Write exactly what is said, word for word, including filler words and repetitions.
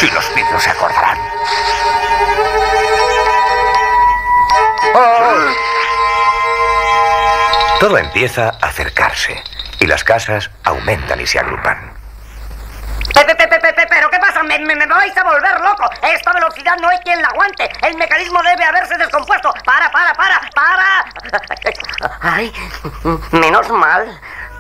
Si los niños se acordarán. ¡Oh! Todo empieza a acercarse y las casas aumentan y se agrupan. Pe, pe, pe, pe, pe, ¿Pero qué pasa? Me, me, me vais a volver loco. Esta velocidad no hay quien la aguante. El mecanismo debe haberse descompuesto. Para, para, para, para. Ay, menos mal.